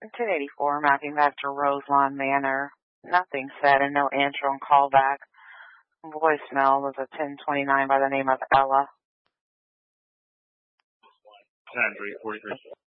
1084, mapping back to Roselawn Manor. Nothing said and no answer on callback. Voicemail was a 1029 by the name of Ella. 10-3-43.